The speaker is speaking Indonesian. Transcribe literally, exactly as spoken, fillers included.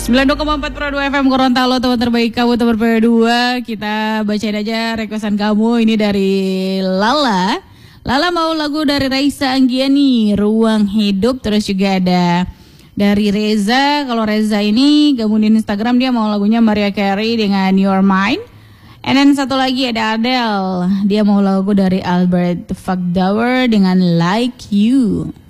sembilan puluh dua koma empat Pro dua F M Gorontalo, teman terbaik kamu, teman P dua. Kita bacain aja requestan kamu. Ini dari Lala. Lala mau lagu dari Raisa Anggiani, Ruang Hidup. Terus juga ada dari Reza. Kalau Reza ini gabung di Instagram, dia mau lagunya Mariah Carey dengan Your Mind. And then satu lagi ada Adele, dia mau lagu dari Albert Fakdauer dengan Like You.